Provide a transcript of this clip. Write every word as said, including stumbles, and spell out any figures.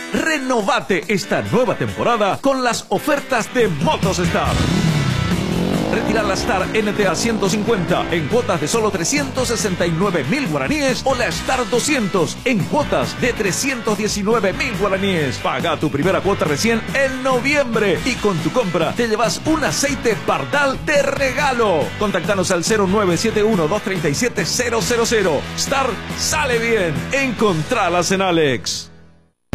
Renovate esta nueva temporada con las ofertas de Motostar. Retira la Star N T A ciento cincuenta en cuotas de solo trescientos sesenta y nueve mil guaraníes o la Star doscientos en cuotas de trescientos diecinueve mil guaraníes. Paga tu primera cuota recién en noviembre y con tu compra te llevas un aceite Pardal de regalo. Contactanos al cero nueve siete uno, dos tres siete, cero cero cero. Star sale bien. Encontralas en Alex.